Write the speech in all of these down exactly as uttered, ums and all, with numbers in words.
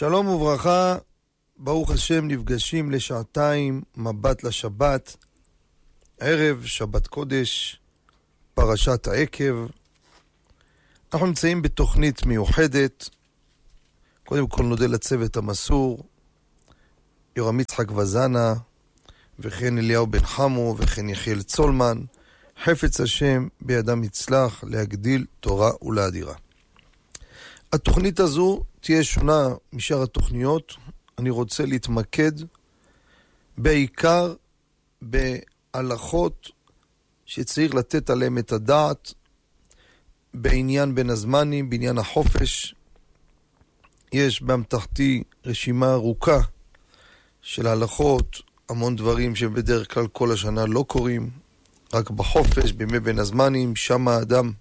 שלום וברכה, ברוך השם, נפגשים לשעתיים, מבט לשבת, ערב, שבת קודש, פרשת העקב. אנחנו נמצאים בתוכנית מיוחדת. קודם כל נודה לצוות המסור, יורם יצחק וזנה, וכן אליהו בן חמו, וכן יחיאל צולמן. חפץ השם בידם יצלח להגדיל תורה ולאדירה. התוכנית הזו תהיה שונה משאר התוכניות. אני רוצה להתמקד בעיקר בהלכות שצריך לתת עליהם את הדעת, בעניין בין הזמנים, בעניין החופש. יש באמתחתי רשימה ארוכה של הלכות, המון דברים שבדרך כלל כל השנה לא קורים, רק בחופש, בימי בין הזמנים, שם האדם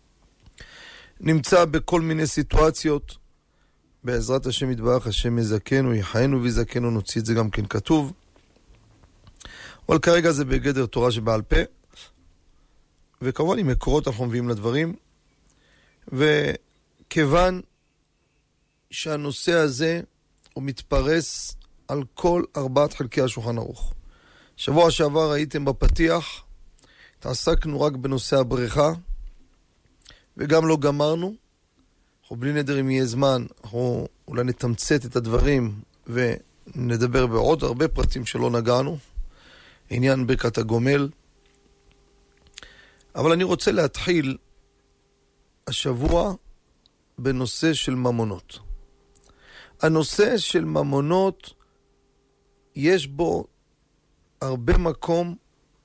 נמצא בכל מיני סיטואציות. בעזרת השם יתברך, השם יזכנו, יחיינו ויזכנו, נוציא את זה גם כן כתוב. אבל כרגע זה בגדר תורה שבעל פה, וכמובן עם מקורות אנחנו מביאים לדברים. וכיוון שהנושא הזה הוא מתפרס על כל ארבעת חלקי השולחן ערוך. שבוע שעבר ראיתם בפתיח, התעסקנו רק בנושא הבריכה, וגם לא גמרנו. אנחנו בלי נדר אם יהיה זמן, אנחנו אולי נתמצת את הדברים ונדבר בעוד הרבה פרטים שלא נגענו. עניין ברכת הגומל. אבל אני רוצה להתחיל השבוע בנושא של ממונות. הנושא של ממונות, יש בו הרבה מקום,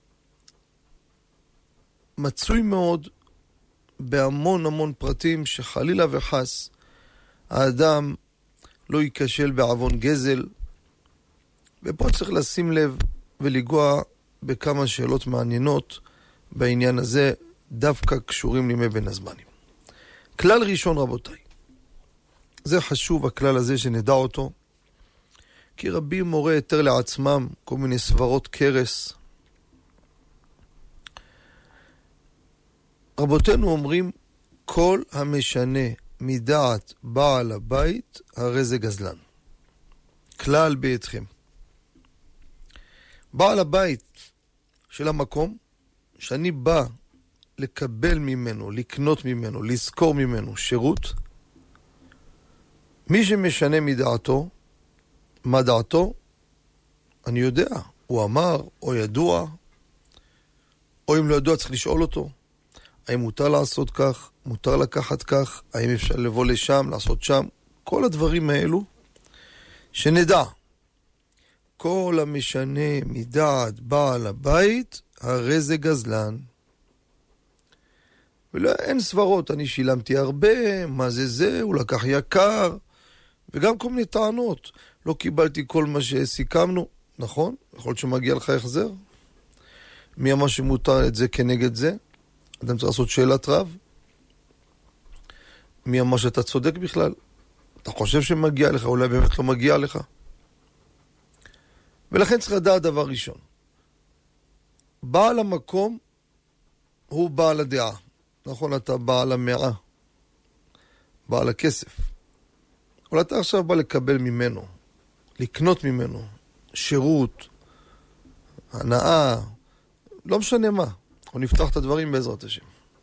מצוי מאוד בהמון המון פרטים, שחלילה וחס האדם לא ייכשל בעוון גזל. ופה צריך לשים לב ולגוע בכמה שאלות מעניינות בעניין הזה, דווקא קשורים לימי בין הזמנים. כלל ראשון, רבותיי, זה חשוב הכלל הזה שנדע אותו, כי רבים מורה יותר לעצמם כל מיני סברות קרס. רבותינו אומרים, כל המשנה מדעת בעל הבית, הרי זה גזלן. כלל ביתכם. בעל הבית של המקום, שאני בא לקבל ממנו, לקנות ממנו, לזכור ממנו שירות, מי שמשנה מדעתו, מה דעתו? אני יודע, הוא אמר, או ידוע, או אם לא ידוע צריך לשאול אותו. האם מותר לעשות כך, מותר לקחת כך, האם אפשר לבוא לשם, לעשות שם, כל הדברים האלו, שנדע. כל המשנה מדעת בעל הבית, הרי זה גזלן. ולא, אין סברות, אני שילמתי הרבה, מה זה זה, הוא לקח יקר, וגם כל מיני טענות. לא קיבלתי כל מה שסיכמנו, נכון? יכול להיות שמגיע לך החזר. מי אמר שמותר את זה כנגד זה? אדם צריך לעשות שאלת רב. מי אמר שאתה צודק בכלל? אתה חושב שמגיע לך, אולי באמת לא מגיע לך. ולכן צריך לדעת דבר ראשון. בעל המקום הוא בעל הדעה. נכון, אתה בעל המאה. בעל הכסף. אבל אתה עכשיו בא לקבל ממנו, לקנות ממנו, שירות, הנאה, לא משנה מה. אנחנו נפתח את הדברים בעזרת השם.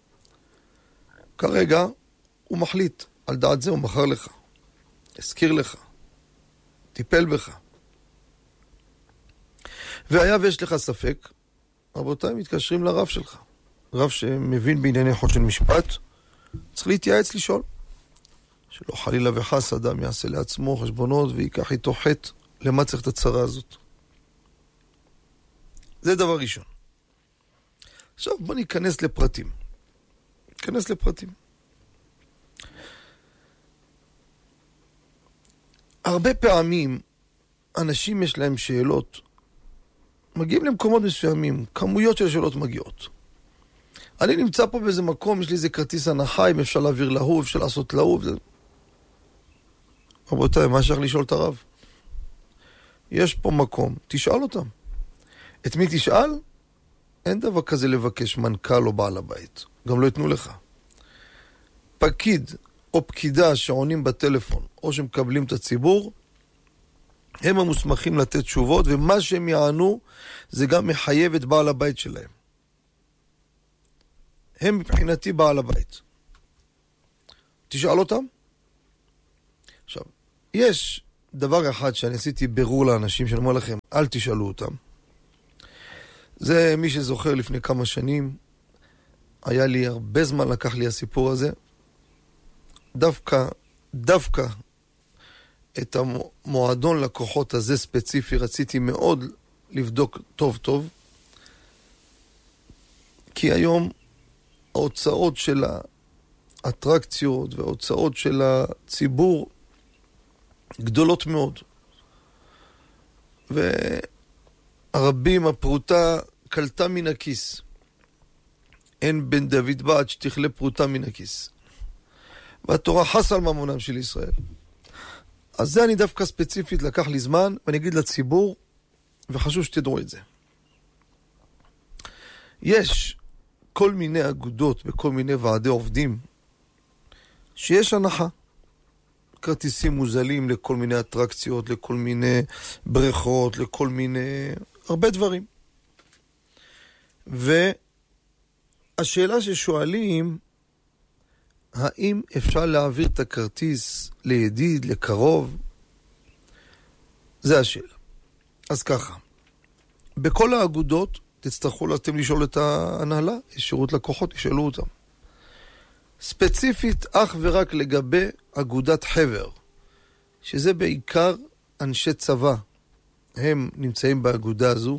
כרגע הוא מחליט, על דעת זה הוא מכר לך, הזכיר לך, טיפל בך. והיה ויש לך ספק, רבותיי, מתקשרים לרב שלך. רב שמבין בענייני חושן משפט, צריך להתייעץ לשאול. שלא חלילה וחס אדם יעשה לעצמו חשבונות ויקח איתו חטא. למה צריך את הצרה הזאת? זה דבר ראשון. עכשיו בוא ניכנס לפרטים. ניכנס לפרטים. הרבה פעמים אנשים יש להם שאלות, מגיעים למקומות מסוימים, כמויות של שאלות מגיעות. אני נמצא פה באיזה מקום, יש לי איזה כרטיס הנחה, אם אפשר להעביר להוא, אפשר לעשות להוא. זה... רבותיי, מה שייך לשאול את הרב? יש פה מקום, תשאל אותם. את מי תשאל? אין דבר כזה לבקש מנכ"ל או בעל הבית. גם לא יתנו לך. פקיד או פקידה שעונים בטלפון, או שמקבלים את הציבור, הם המוסמכים לתת תשובות, ומה שהם יענו זה גם מחייב את בעל הבית שלהם. הם מבחינתי בעל הבית. תשאל אותם. עכשיו, יש דבר אחד שאני עשיתי ברור לאנשים, שאני אומר לכם, אל תשאלו אותם. זה מי שזוכר לפני כמה שנים, היה לי הרבה זמן לקח לי הסיפור הזה. דווקא, דווקא את המועדון לקוחות הזה ספציפי, רציתי מאוד לבדוק טוב טוב, כי היום ההוצאות של האטרקציות וההוצאות של הציבור גדולות מאוד. והרבים הפרוטה קלטה מן הכיס. אין בן דוד בעד שתכלה פרוטה מן הכיס. והתורה חס על ממונם של ישראל. אז זה אני דווקא ספציפית לקח לי זמן, ואני אגיד לציבור, וחשוב שתדעו את זה. יש כל מיני אגודות וכל מיני ועדי עובדים, שיש הנחה. כרטיסים מוזלים לכל מיני אטרקציות, לכל מיני בריכות, לכל מיני... הרבה דברים. והשאלה ששואלים, האם אפשר להעביר את הכרטיס לידיד, לקרוב? זה השאלה. אז ככה, בכל האגודות תצטרכו אתם לשאול את ההנהלה, יש שירות לקוחות, ישאלו אותם. ספציפית אך ורק לגבי אגודת חבר, שזה בעיקר אנשי צבא, הם נמצאים באגודה הזו,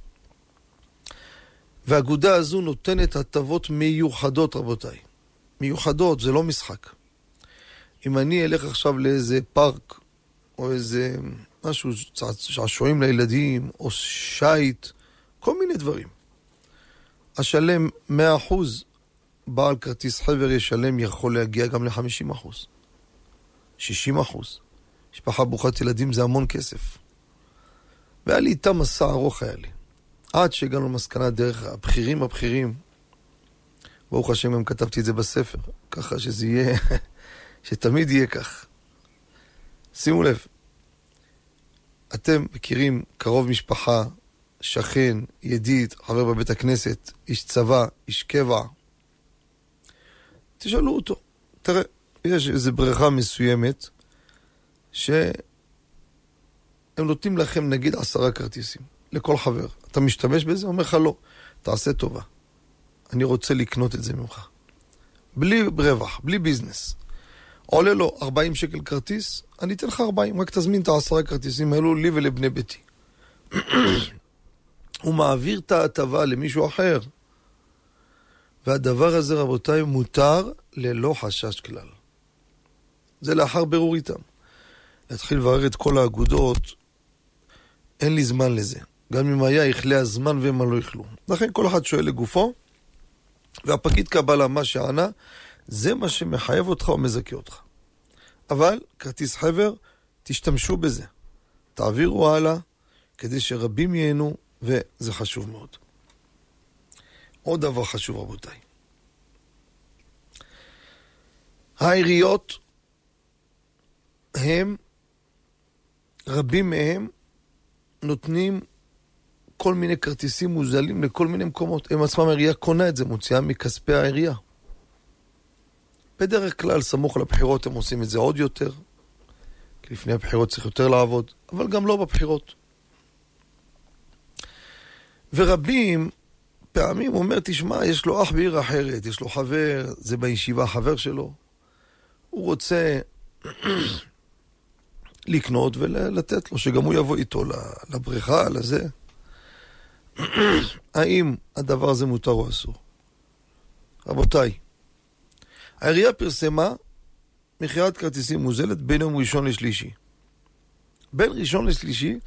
והאגודה הזו נותנת הטבות מיוחדות, רבותיי. מיוחדות, זה לא משחק. אם אני אלך עכשיו לאיזה פארק, או איזה משהו שעשועים לילדים, או שייט, כל מיני דברים. השלם מאה אחוז, בעל כרטיס חבר ישלם יכול להגיע גם ל-חמישים אחוז. שישים אחוז. משפחה ברוכת ילדים זה המון כסף. והיה לי איתה מסע ארוך היה לי. עד שהגענו למסקנה דרך הבכירים הבכירים, ברוך השם גם כתבתי את זה בספר, ככה שזה יהיה, שתמיד יהיה כך. שימו לב, אתם מכירים קרוב משפחה, שכן, ידיד, חבר בבית הכנסת, איש צבא, איש קבע, תשאלו אותו. תראה, יש איזו בריכה מסוימת שהם נותנים לכם נגיד עשרה כרטיסים לכל חבר. אתה משתמש בזה? אומר לך לא. תעשה טובה. אני רוצה לקנות את זה ממך. בלי רווח, בלי ביזנס. עולה לו ארבעים שקל כרטיס, אני אתן לך ארבעים, רק תזמין את העשרה כרטיסים האלו לי ולבני ביתי. הוא מעביר את ההטבה למישהו אחר. והדבר הזה, רבותיי, מותר ללא חשש כלל. זה לאחר ברור איתם. להתחיל לברר את כל האגודות, אין לי זמן לזה. גם אם היה, יכלה הזמן והם לא יכלו. לכן כל אחד שואל לגופו, והפקיד קבלה מה שענה, זה מה שמחייב אותך או מזכה אותך. אבל, כרטיס חבר, תשתמשו בזה. תעבירו הלאה, כדי שרבים ייהנו, וזה חשוב מאוד. עוד דבר חשוב, רבותיי. העיריות, הם, רבים מהם, נותנים כל מיני כרטיסים מוזלים לכל מיני מקומות. הם עצמם העירייה קונה את זה, מוציאה מכספי העירייה. בדרך כלל, סמוך לבחירות, הם עושים את זה עוד יותר. כי לפני הבחירות צריך יותר לעבוד, אבל גם לא בבחירות. ורבים, פעמים אומר, תשמע, יש לו אח בעיר אחרת, יש לו חבר, זה בישיבה חבר שלו. הוא רוצה לקנות ולתת לו, שגם הוא יבוא איתו לבריכה, לזה. האם הדבר הזה מותר או אסור? רבותיי, העירייה פרסמה מכירת כרטיסים מוזלת בין יום ראשון לשלישי. בין ראשון לשלישי,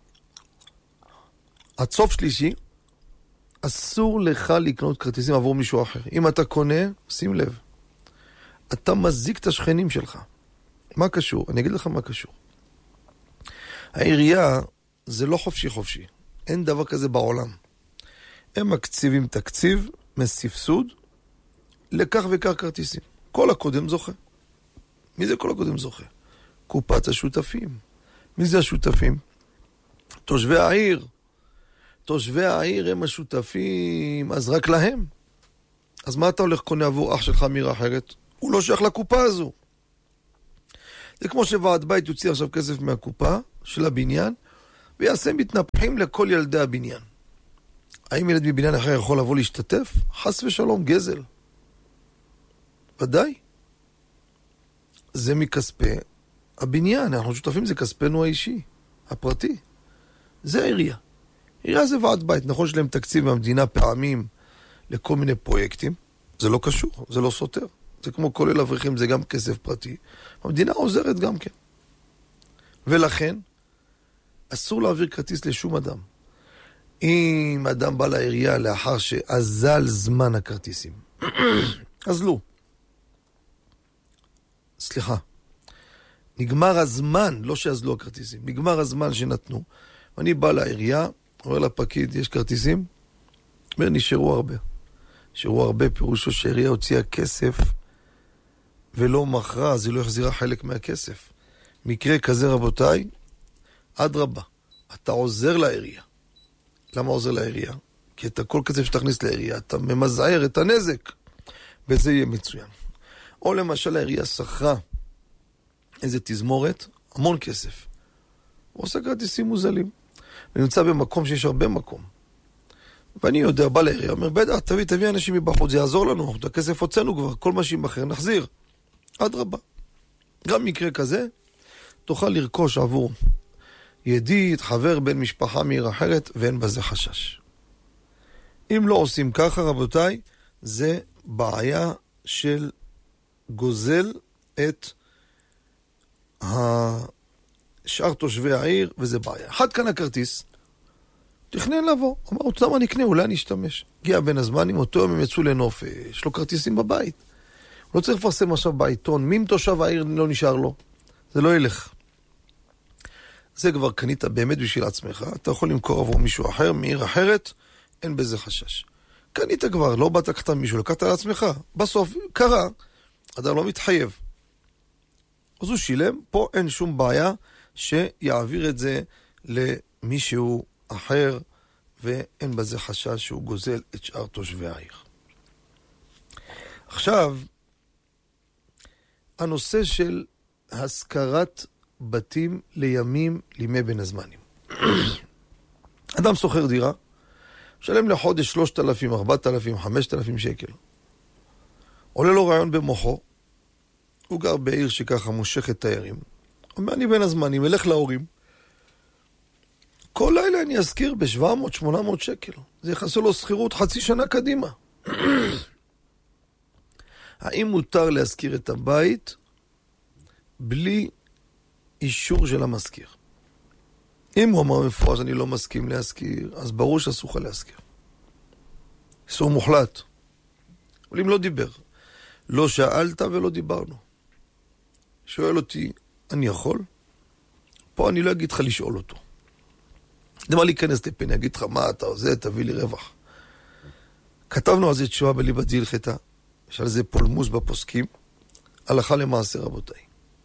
עד סוף שלישי, אסור לך לקנות כרטיסים עבור מישהו אחר. אם אתה קונה, שים לב, אתה מזיק את השכנים שלך. מה קשור? אני אגיד לך מה קשור. העירייה זה לא חופשי חופשי. אין דבר כזה בעולם. הם מקציבים תקציב מספסוד לכך וכך כרטיסים. כל הקודם זוכה. מי זה כל הקודם זוכה? קופת השותפים. מי זה השותפים? תושבי העיר. תושבי העיר הם השותפים, אז רק להם. אז מה אתה הולך קונה עבור אח שלך מעיר אחרת? הוא לא שייך לקופה הזו. זה כמו שוועד בית יוציא עכשיו כסף מהקופה של הבניין, ויעשה מתנפחים לכל ילדי הבניין. האם ילד מבניין אחר יכול לבוא להשתתף? חס ושלום, גזל. ודאי. זה מכספי הבניין, אנחנו שותפים, זה כספנו האישי, הפרטי. זה העירייה. עירייה זה ועד בית, נכון שלהם תקציב מהמדינה פעמים לכל מיני פרויקטים, זה לא קשור, זה לא סותר. זה כמו כולל אברכים, זה גם כסף פרטי. המדינה עוזרת גם כן. ולכן, אסור להעביר כרטיס לשום אדם. אם אדם בא לעירייה לאחר שאזל זמן הכרטיסים, אז לא. סליחה. נגמר הזמן, לא שאזלו הכרטיסים, נגמר הזמן שנתנו. ואני בא לעירייה, אומר לפקיד, יש כרטיסים? אומר, נשארו הרבה. נשארו הרבה, פירושו שהעירייה הוציאה כסף ולא מכרה, אז היא לא החזירה חלק מהכסף. מקרה כזה, רבותיי, עד רבה. אתה עוזר לעירייה. למה עוזר לעירייה? כי אתה כל כסף שתכניס לעירייה, אתה ממזער את הנזק, וזה יהיה מצוין. או למשל העירייה שכרה איזה תזמורת, המון כסף. הוא עושה כרטיסים מוזלים. ונמצא במקום שיש הרבה מקום. ואני יודע, בא לעירייה, אומר, בטח, תביא, תביא אנשים מבחוץ, זה יעזור לנו, את הכסף הוצאנו כבר, כל מה שימחר נחזיר. עד רבה. גם מקרה כזה, תוכל לרכוש עבור ידיד, חבר, בן משפחה מעיר אחרת, ואין בזה חשש. אם לא עושים ככה, רבותיי, זה בעיה של גוזל את שאר תושבי העיר, וזה בעיה. אחד כאן הכרטיס, תכנן לבוא. אמר, אותם אני אקנה, אולי אני אשתמש. הגיע בין הזמנים, אותו יום הם יצאו לנוף, יש לו כרטיסים בבית. הוא לא צריך לפרסם עכשיו בעיתון, מי תושב העיר לא נשאר לו. זה לא ילך. זה כבר קנית באמת בשביל עצמך, אתה יכול למכור עבור מישהו אחר, מעיר אחרת, אין בזה חשש. קנית כבר, לא באת לקחת מישהו, לקחת על עצמך. בסוף, קרה, אדם לא מתחייב. אז הוא שילם, פה אין שום בעיה שיעביר את זה למישהו אחר, ואין בזה חשש שהוא גוזל את שאר תושבי העיר. עכשיו, הנושא של השכרת בתים לימים, לימי בין הזמנים. אדם סוחר דירה, שלם לחודש שלושת אלפים, ארבעת אלפים, חמשת אלפים שקל. עולה לו רעיון במוחו, הוא גר בעיר שככה מושכת תיירים. אומר, אני בין הזמנים, אלך להורים. כל לילה אני אזכיר ב-שבע מאות שמונה מאות שקל. זה יחסו לו שכירות חצי שנה קדימה. האם מותר להזכיר את הבית בלי אישור של המזכיר? אם הוא אמר מפורש, אני לא מסכים להזכיר, אז ברור שאסור לך להזכיר. איסור מוחלט. אבל אם לא דיבר, לא שאלת ולא דיברנו. שואל אותי, אני יכול? פה אני לא אגיד לך לשאול אותו. למה להיכנס לפה, אני אגיד לך, מה אתה עושה, תביא לי רווח. כתבנו על זה תשובה בליבת דילחתא, יש על זה פולמוס בפוסקים, הלכה למעשה רבותיי.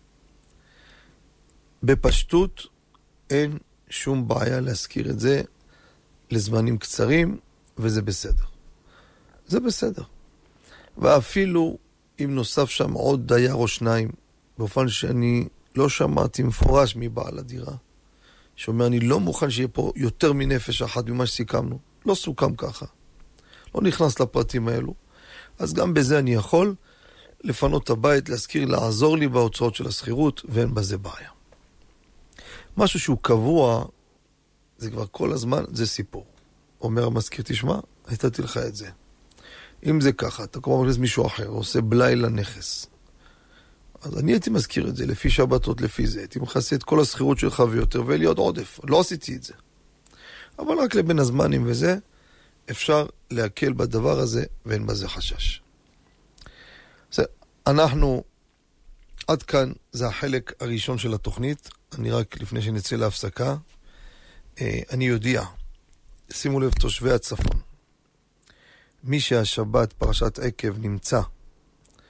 בפשטות אין שום בעיה להזכיר את זה לזמנים קצרים, וזה בסדר. זה בסדר. ואפילו אם נוסף שם עוד דייר או שניים, באופן שאני לא שמעתי מפורש מבעל הדירה, שאומר, אני לא מוכן שיהיה פה יותר מנפש אחת ממה שסיכמנו. לא סוכם ככה. לא נכנס לפרטים האלו. אז גם בזה אני יכול לפנות את הבית, להזכיר, לעזור לי בהוצאות של הסחירות, ואין בזה בעיה. משהו שהוא קבוע, זה כבר כל הזמן, זה סיפור. אומר המזכיר, תשמע, הייתתי לך את זה. אם זה ככה, אתה כבר מכניס מישהו אחר, עושה בלי לנכס. אז אני הייתי מזכיר את זה, לפי שבתות, לפי זה. הייתי מכסה את כל הסחירות שלך ויותר, ואלי עוד עודף. לא עשיתי את זה. אבל רק לבין הזמנים וזה, אפשר להקל בדבר הזה, ואין בזה חשש. זה, אנחנו, עד כאן, זה החלק הראשון של התוכנית. אני רק, לפני שנצא להפסקה, אני יודיע, שימו לב תושבי הצפון, מי שהשבת פרשת עקב נמצא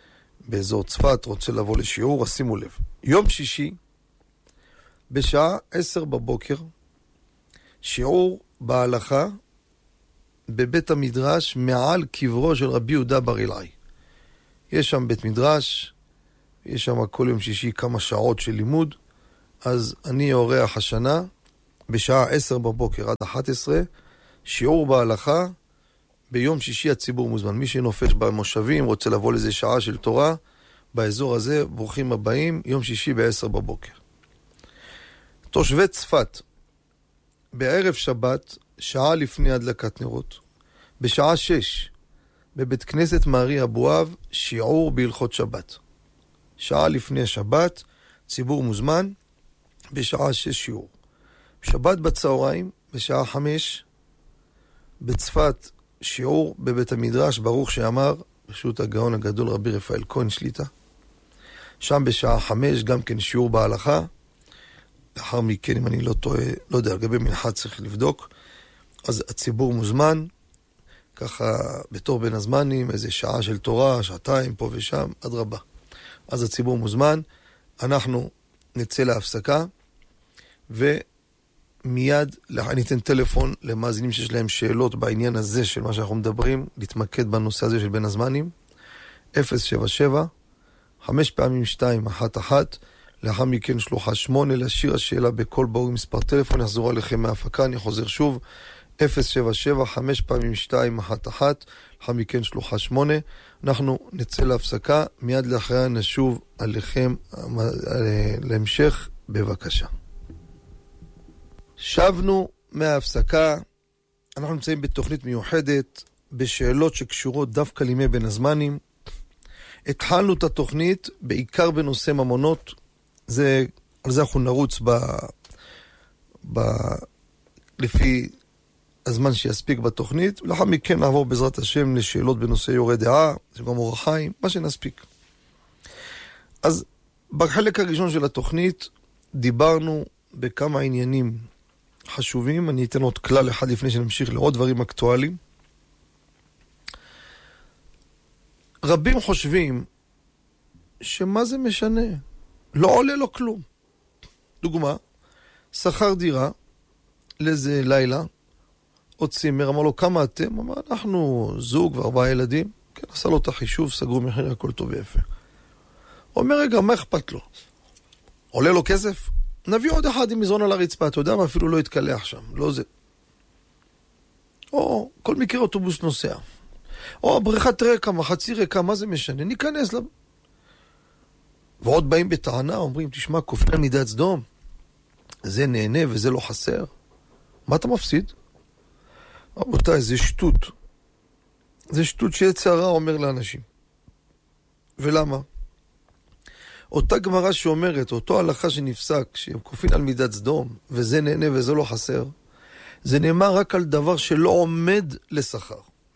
באזור צפת, רוצה לבוא לשיעור, אז שימו לב. יום שישי, בשעה עשר בבוקר, שיעור בהלכה, בבית המדרש, מעל קברו של רבי יהודה בר אילעאי. יש שם בית מדרש, יש שם כל יום שישי כמה שעות של לימוד, אז אני אורח השנה, בשעה עשר בבוקר עד אחת עשרה, שיעור בהלכה, ביום שישי הציבור מוזמן. מי שנופש במושבים, רוצה לבוא לזה שעה של תורה, באזור הזה, ברוכים הבאים, יום שישי בעשר בבוקר. תושבי צפת, בערב שבת, שעה לפני הדלקת נרות, בשעה שש, בבית כנסת מארי אבואב, שיעור בהלכות שבת. שעה לפני שבת, ציבור מוזמן, בשעה שש שיעור. שבת בצהריים, בשעה חמש, בצפת, שיעור בבית המדרש, ברוך שאמר, פשוט הגאון הגדול רבי רפאל כהן שליטה. שם בשעה חמש, גם כן שיעור בהלכה. לאחר מכן, אם אני לא טועה, לא יודע, לגבי מנחה צריך לבדוק. אז הציבור מוזמן, ככה בתור בין הזמנים, איזה שעה של תורה, שעתיים פה ושם, עד רבה. אז הציבור מוזמן, אנחנו נצא להפסקה, ומיד אני אתן טלפון למאזינים שיש להם שאלות בעניין הזה של מה שאנחנו מדברים, להתמקד בנושא הזה של בין הזמנים, אפס שבע שבע, חמש פעמים שתיים, אחת אחת, לאחר מכן שלוחה שמונה, להשאיר השאלה בכל ברור מספר טלפון, יחזרו עליכם מההפקה, אני חוזר שוב, אפס שבע שבע, חמש פעמים שתיים, אחת אחת, לאחר מכן שלוחה שמונה, אנחנו נצא להפסקה, מיד לאחריה נשוב עליכם להמשך, בבקשה. שבנו מההפסקה, אנחנו נמצאים בתוכנית מיוחדת, בשאלות שקשורות דווקא לימי בין הזמנים. התחלנו את התוכנית בעיקר בנושא ממונות, זה, על זה אנחנו נרוץ ב, ב, לפי הזמן שיספיק בתוכנית, ולאחר מכן נעבור בעזרת השם לשאלות בנושא יורה דעה, זה גם אורח חיים, מה שנספיק. אז בחלק הראשון של התוכנית דיברנו בכמה עניינים חשובים, אני אתן עוד כלל אחד לפני שנמשיך לעוד דברים אקטואליים. רבים חושבים שמה זה משנה? לא עולה לו כלום. דוגמה, שכר דירה לאיזה לילה, או צימר, אמר לו כמה אתם? אמר, אנחנו זוג וארבעה ילדים. כן, עשה לו את החישוב, סגרו מחיר, הכל טוב ויפה. הוא אומר, רגע, מה אכפת לו? עולה לו כסף? נביא עוד אחד עם מזרון על הרצפה, אתה יודע מה? אפילו לא יתקלח שם, לא זה. או כל מקרה אוטובוס נוסע. או הבריכת רקע, מחצי רקע, מה זה משנה? ניכנס לב. ועוד באים בטענה, אומרים, תשמע, כופין על מידת סדום. זה נהנה וזה לא חסר. מה אתה מפסיד? רבותיי, זה שטות. זה שטות שיצר הרע אומר לאנשים. ולמה? אותה גמרא שאומרת, אותו הלכה שנפסק, שהם כופין על מידת סדום, וזה נהנה וזה לא חסר, זה נאמר רק על דבר שלא עומד לשכר.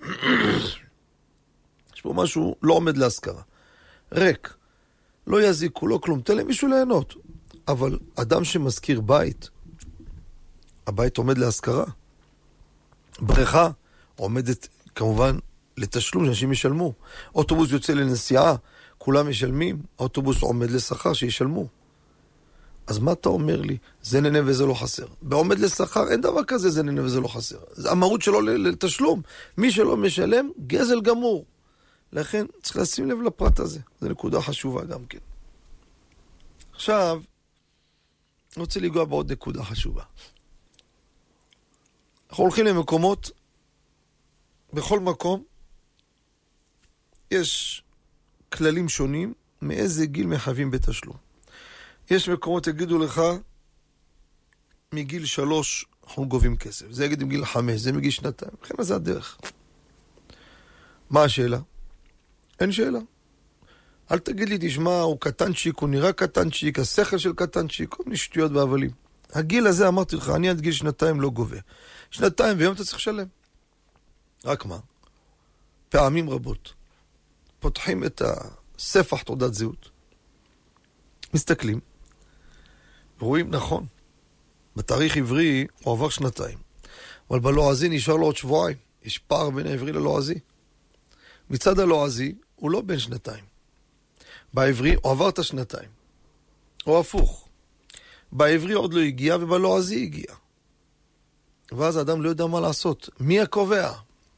יש פה משהו לא עומד להשכרה. ריק. לא יזיקו, לא כלום. תן להם מישהו ליהנות. אבל אדם שמזכיר בית, הבית עומד להשכרה. בריכה עומדת כמובן לתשלום שאנשים ישלמו. אוטובוס יוצא לנסיעה, כולם ישלמים, האוטובוס עומד לשכר שישלמו. אז מה אתה אומר לי? זה נהנה וזה לא חסר. בעומד לשכר אין דבר כזה, זה נהנה וזה לא חסר. זה המהות שלו לתשלום. מי שלא משלם, גזל גמור. לכן צריך לשים לב לפרט הזה. זו נקודה חשובה גם כן. עכשיו, אני רוצה לגוע בעוד נקודה חשובה. אנחנו הולכים למקומות, בכל מקום, יש כללים שונים, מאיזה גיל מחייבים בתשלום. יש מקומות יגידו לך, מגיל שלוש אנחנו גובים כסף. זה יגיד מגיל חמש, זה מגיל שנתיים. לכן זה הדרך. מה השאלה? אין שאלה. אל תגיד לי, תשמע, הוא קטנצ'יק, הוא נראה קטנצ'יק, השכל של קטנצ'יק, כל מיני שטויות והבלים. הגיל הזה אמרתי לך, אני עד גיל שנתיים לא גובה. שנתיים ויום אתה צריך לשלם. רק מה? פעמים רבות. פותחים את הספח תעודת זהות. מסתכלים. רואים, נכון. בתאריך עברי הוא עבר שנתיים. אבל בלועזי נשאר לו עוד שבועיים. יש פער בין העברי ללועזי. מצד הלועזי הוא לא בין שנתיים. בעברי הוא עבר את השנתיים. או הפוך. בעברי עוד לא הגיע ובלועזי הגיע. ואז האדם לא יודע מה לעשות. מי הקובע?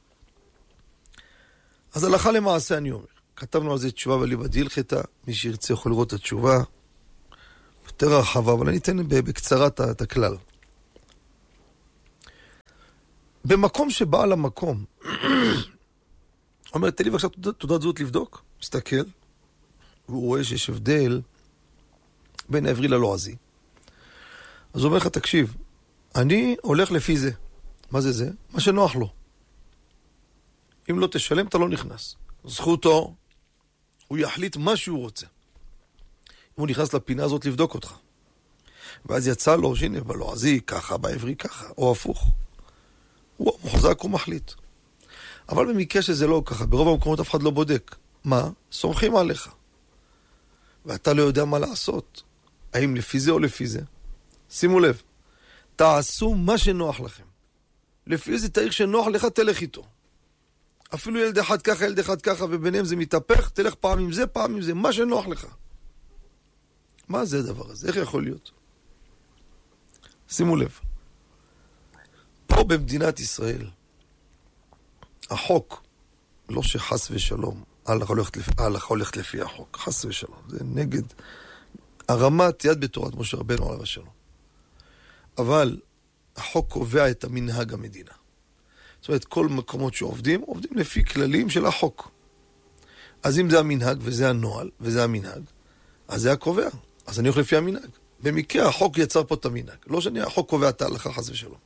אז הלכה למעשה אני אומר. כתבנו על זה תשובה בליבא דהלכתא, מי שירצה יכול לראות את התשובה. יותר רחבה, אבל אני אתן בקצרה את הכלל. במקום שבעל המקום, אומר, תן לי בבקשה תעודת זהות לבדוק, מסתכל, והוא רואה שיש הבדל בין העברי ללועזי. אז הוא אומר לך, תקשיב, אני הולך לפי זה. מה זה זה? מה שנוח לו. אם לא תשלם, אתה לא נכנס. זכותו, הוא יחליט מה שהוא רוצה. אם הוא נכנס לפינה הזאת לבדוק אותך. ואז יצא לו, שהנה, בלועזי ככה, בעברי ככה, או הפוך. הוא מוחזק, הוא מחליט. אבל במקרה שזה לא ככה, ברוב המקומות אף אחד לא בודק. מה? סומכים עליך. ואתה לא יודע מה לעשות. האם לפי זה או לפי זה? שימו לב, תעשו מה שנוח לכם. לפי איזה תאריך שנוח לך, תלך איתו. אפילו ילד אחד ככה, ילד אחד ככה, וביניהם זה מתהפך, תלך פעם עם זה, פעם עם זה, מה שנוח לך. מה זה הדבר הזה? איך יכול להיות? שימו לב. פה במדינת ישראל, החוק, לא שחס ושלום, ההלכה הולכת לפי, הולכת לפי החוק, חס ושלום, זה נגד הרמת יד בתורת משה רבנו עליו השלום. אבל החוק קובע את המנהג המדינה. זאת אומרת, כל מקומות שעובדים, עובדים לפי כללים של החוק. אז אם זה המנהג וזה הנוהל וזה המנהג, אז זה הקובע. אז אני הולך לפי המנהג. במקרה החוק יצר פה את המנהג. לא שאני, החוק קובע את ההלכה חס ושלום.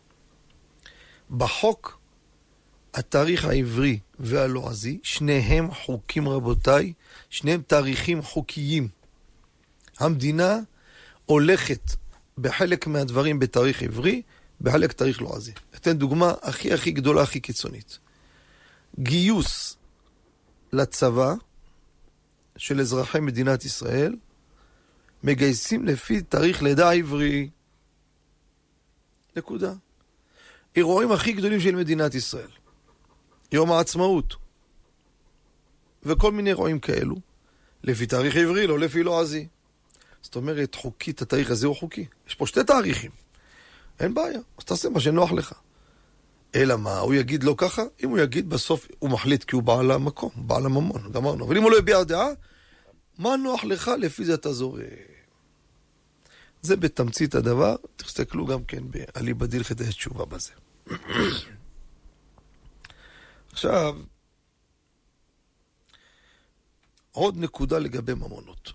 בחוק, התאריך העברי והלועזי, שניהם חוקים רבותיי, שניהם תאריכים חוקיים. המדינה הולכת בחלק מהדברים בתאריך עברי, בחלק תאריך לועזי. אתן דוגמה הכי הכי גדולה, הכי קיצונית. גיוס לצבא של אזרחי מדינת ישראל, מגייסים לפי תאריך לידה עברי. נקודה. אירועים הכי גדולים של מדינת ישראל. יום העצמאות. וכל מיני אירועים כאלו. לפי תאריך עברי, לא לפי לועזי. זאת אומרת, חוקית, התאריך הזה הוא חוקי. יש פה שתי תאריכים. אין בעיה. אז תעשה מה שנוח לך. אלא מה? הוא יגיד לא ככה? אם הוא יגיד, בסוף הוא מחליט כי הוא בעל המקום, בעל הממון. גמרנו. אבל אם הוא לא יביע דעה, מה נוח לך? לפי זה אתה זורם. זה בתמצית הדבר. תסתכלו גם כן באליבא דהלכתא יש תשובה בזה. עכשיו, עוד נקודה לגבי ממונות.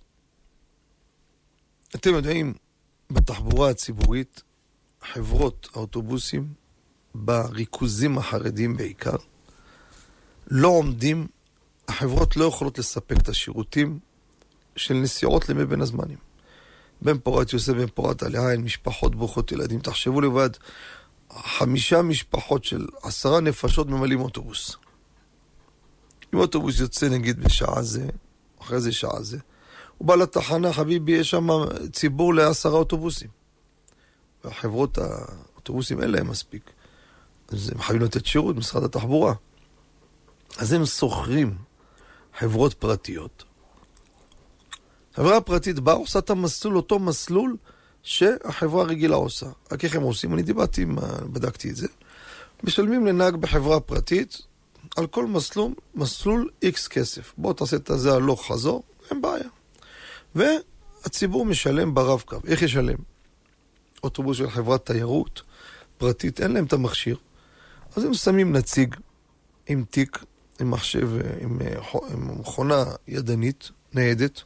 אתם יודעים, בתחבורה הציבורית, חברות האוטובוסים, בריכוזים החרדיים בעיקר, לא עומדים, החברות לא יכולות לספק את השירותים של נסיעות לימי בין הזמנים. בן פורת יוסף, בן פורת עליין, משפחות ברוכות ילדים. תחשבו לבד, חמישה משפחות של עשרה נפשות ממלאים אוטובוס. אם אוטובוס יוצא נגיד בשעה זה, אחרי זה שעה זה, הוא בא לתחנה, חביבי, יש שם ציבור לעשרה אוטובוסים. והחברות האוטובוסים אין להם מספיק. אז הם חייבים לתת שירות, משרד התחבורה. אז הם סוחרים חברות פרטיות. חברה פרטית באה, עושה את המסלול, אותו מסלול שהחברה הרגילה עושה. רק איך הם עושים? אני דיברתי, בדקתי את זה. משלמים לנהג בחברה פרטית על כל מסלול, מסלול X כסף. בוא תעשה את זה הלוך חזור, אין בעיה. והציבור משלם ברב קו. איך ישלם? אוטובוס של חברת תיירות פרטית, אין להם את המכשיר. אז הם שמים נציג עם תיק, עם מחשב, עם, עם מכונה ידנית, ניידת,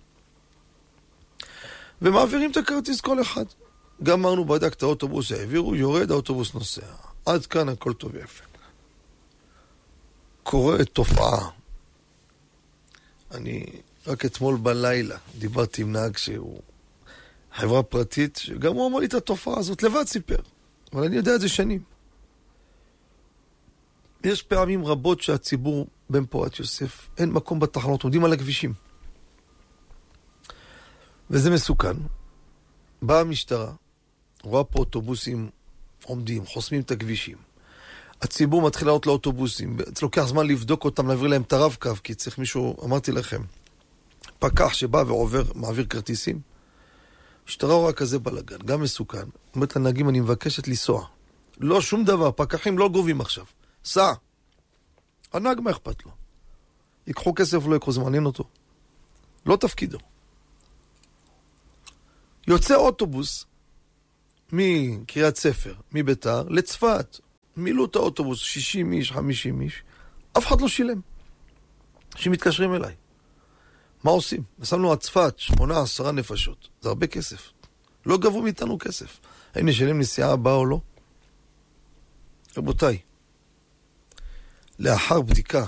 ומעבירים את הכרטיס כל אחד. גם אמרנו, בדק את האוטובוס, העבירו, יורד, האוטובוס נוסע. עד כאן הכל טוב ויפה. קורית תופעה. אני רק אתמול בלילה דיברתי עם נהג שהוא חברה פרטית, שגם הוא אמר לי את התופעה הזאת, לבד סיפר. אבל אני יודע את זה שנים. יש פעמים רבות שהציבור בן פורת יוסף, אין מקום בתחנות, עומדים על הכבישים. וזה מסוכן. באה המשטרה, רואה פה אוטובוסים עומדים, חוסמים את הכבישים. הציבור מתחיל לעלות לאוטובוסים, זה לוקח זמן לבדוק אותם, להעביר להם את הרב קו, כי צריך מישהו, אמרתי לכם, פקח שבא ועובר, מעביר כרטיסים. משטרה רואה כזה בלגן, גם מסוכן. אומרת לנהגים, אני מבקשת לנסוע. לא שום דבר, פקחים לא גובים עכשיו. סע. הנהג מה אכפת לו? ייקחו כסף, לא יקחו, זה מעניין אותו. לא תפקידו. יוצא אוטובוס מקריית ספר, מביתר, לצפת. מילאו את האוטובוס, שישים איש, חמישים איש. אף אחד לא שילם. שמתקשרים אליי. מה עושים? נסענו עד צפת, שמונה, עשרה נפשות. זה הרבה כסף. לא גבו מאיתנו כסף. האם נשלם נסיעה הבאה או לא? רבותיי, לאחר בדיקה,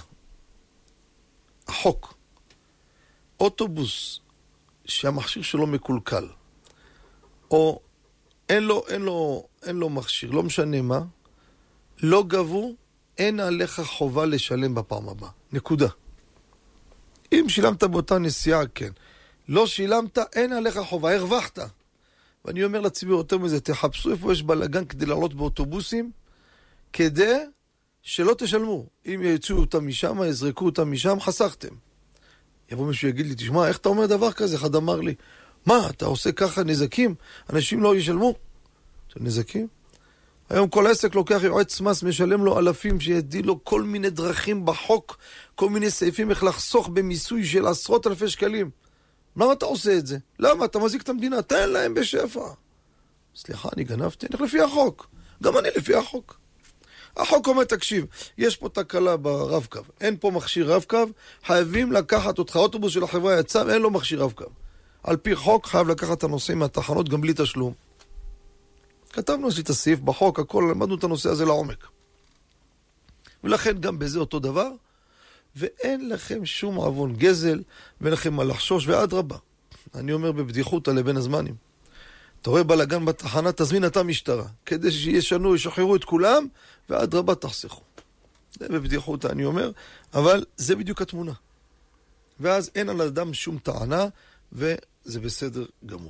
החוק, אוטובוס שהמכשיר שלו מקולקל, או אין לו, אין לו, אין לו מכשיר, לא משנה מה, לא גבו, אין עליך חובה לשלם בפעם הבאה. נקודה. אם שילמת באותה נסיעה, כן. לא שילמת, אין עליך חובה, הרווחת. ואני אומר לציבור יותר מזה, תחפשו איפה יש בלגן כדי לעלות באוטובוסים, כדי שלא תשלמו. אם יצאו אותם משם, יזרקו אותם משם, חסכתם. יבוא מישהו יגיד לי, תשמע, איך אתה אומר דבר כזה? אחד אמר לי, מה, אתה עושה ככה נזקים? אנשים לא ישלמו? זה נזקים? היום כל עסק לוקח יועץ מס, משלם לו אלפים, שידעי לו כל מיני דרכים בחוק, כל מיני סעיפים, איך לחסוך במיסוי של עשרות אלפי שקלים. למה אתה עושה את זה? למה? אתה מזיק את המדינה, תן להם בשפע. סליחה, אני גנבתי, אני לפי החוק. גם אני לפי החוק. החוק אומר, תקשיב, יש פה תקלה ברב-קו, אין פה מכשיר רב-קו, חייבים לקחת אותך, אוטובוס של החברה יצא, אין לו מכשיר רב-קו. על פי חוק חייב לקחת את הנושא מהתחנות גם בלי תשלום. כתבנו את הסעיף בחוק, הכל, למדנו את הנושא הזה לעומק. ולכן גם בזה אותו דבר, ואין לכם שום עוון גזל, ואין לכם מה לחשוש, ועד רבה. אני אומר בבדיחותא לבין הזמנים. אתה רואה בלגן בתחנה, תזמין אתה משטרה, כדי שישנו, ישחררו את כולם, ועד רבה תחסכו. זה בבדיחותא אני אומר, אבל זה בדיוק התמונה. ואז אין על אדם שום טענה, וזה בסדר גמור.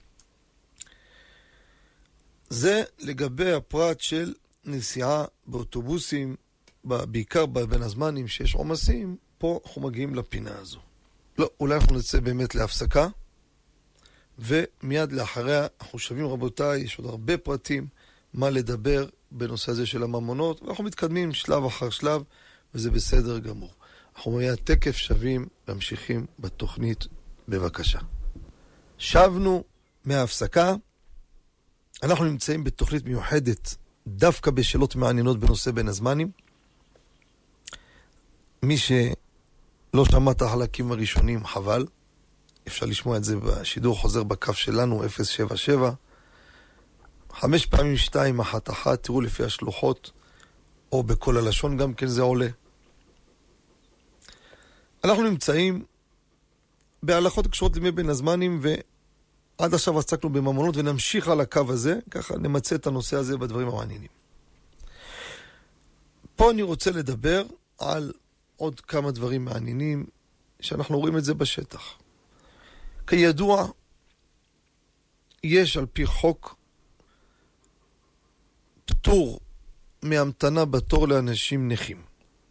זה לגבי הפרט של נסיעה באוטובוסים, בעיקר בין הזמנים שיש עומסים, פה אנחנו מגיעים לפינה הזו. לא, אולי אנחנו נצא באמת להפסקה, ומיד לאחריה אנחנו שווים רבותיי, יש עוד הרבה פרטים מה לדבר בנושא הזה של הממונות, ואנחנו מתקדמים שלב אחר שלב, וזה בסדר גמור. אנחנו מיד תקף שווים, ממשיכים בתוכנית, בבקשה. שבנו מההפסקה, אנחנו נמצאים בתוכנית מיוחדת, דווקא בשאלות מעניינות בנושא בין הזמנים. מי שלא שמע את החלקים הראשונים, חבל. אפשר לשמוע את זה בשידור חוזר בקו שלנו, אפס שבע שבע. חמש פעמים שתיים, אחת אחת, תראו לפי השלוחות, או בכל הלשון גם כן זה עולה. אנחנו נמצאים בהלכות קשורות לימי בין הזמנים, ועד עכשיו עסקנו בממונות, ונמשיך על הקו הזה, ככה נמצא את הנושא הזה בדברים המעניינים. פה אני רוצה לדבר על עוד כמה דברים מעניינים, שאנחנו רואים את זה בשטח. כידוע, יש על פי חוק פטור מהמתנה בתור לאנשים נכים.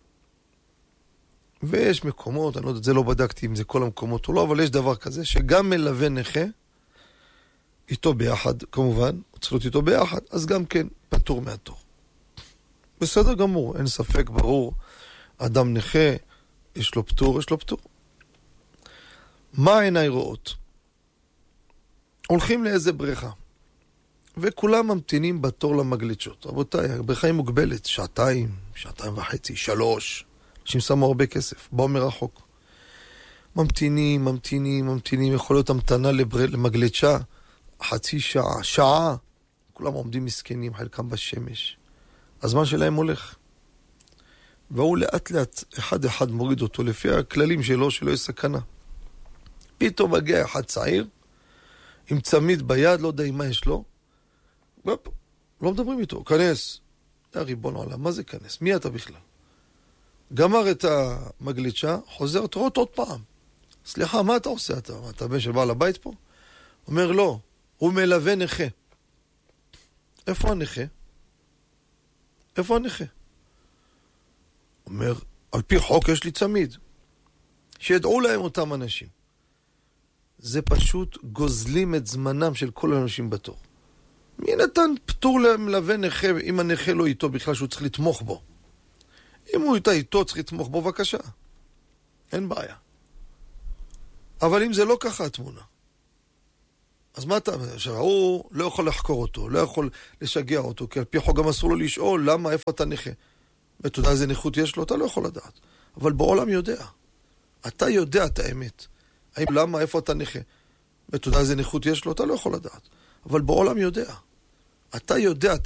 ויש מקומות, אני לא יודע, זה לא בדקתי אם זה כל המקומות או לא, אבל יש דבר כזה שגם מלווה נכה, איתו ביחד, כמובן, צריך להיות איתו ביחד, אז גם כן פטור מהתור. בסדר גמור, אין ספק, ברור, אדם נכה, יש לו פטור, יש לו פטור. מה עיניי רואות? הולכים לאיזה בריכה, וכולם ממתינים בתור למגלצ'ות. רבותיי, הבריכה היא מוגבלת, שעתיים, שעתיים וחצי, שלוש, אנשים שמו הרבה כסף, באו מרחוק. ממתינים, ממתינים, ממתינים, יכול להיות המתנה לבר... למגלצ'ה, חצי שעה, שעה, כולם עומדים מסכנים, חלקם בשמש. הזמן שלהם הולך. והוא לאט לאט, אחד אחד מוריד אותו, לפי הכללים שלו, שלא יש סכנה. פתאום מגיע אחד צעיר, עם צמיד ביד, לא יודע מה יש לו, ופ, לא מדברים איתו, כנס. יא ריבון העולם, מה זה כנס? מי אתה בכלל? גמר את המגלצ'ה, חוזר, תראו אותו עוד פעם. סליחה, מה אתה עושה? אתה, אתה בן של בעל הבית פה? אומר, לא, הוא מלווה נכה. איפה הנכה? איפה הנכה? אומר, על פי חוק יש לי צמיד. שידעו להם אותם אנשים. זה פשוט גוזלים את זמנם של כל האנשים בתור. מי נתן פטור למלווה נכה אם הנכה לא איתו בכלל שהוא צריך לתמוך בו? אם הוא איתה איתו צריך לתמוך בו, בבקשה. אין בעיה. אבל אם זה לא ככה התמונה, אז מה אתה... הוא לא יכול לחקור אותו, לא יכול לשגע אותו, כי על פי חוק גם אסור לו לשאול למה, איפה אתה נכה. ואתה יודע איזה נכות יש לו, אתה לא יכול לדעת. אבל בעולם יודע. אתה יודע את האמת. האם למה, איפה אתה נכה. ואתה יודע איזה נכות יש לו, אתה לא יכול לדעת. אבל בעולם יודע. אתה יודע את